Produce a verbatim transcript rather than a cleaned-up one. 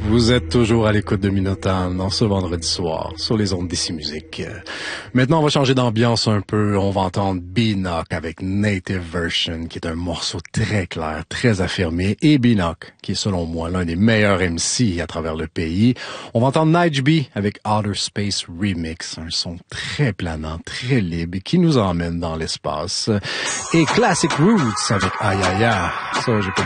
Vous êtes toujours à l'écoute de Minotaur dans ce vendredi soir sur les ondes d'Ici Musique. Maintenant, on va changer d'ambiance un peu. On va entendre B-Knock avec Native Version, qui est un morceau très clair, très affirmé. Et B-Knock, qui est selon moi l'un des meilleurs M C à travers le pays. On va entendre Nige B avec Outer Space Remix, un son très planant, très libre, qui nous emmène dans l'espace. Et Classic Roots avec Ayaya. Ça, j'ai pas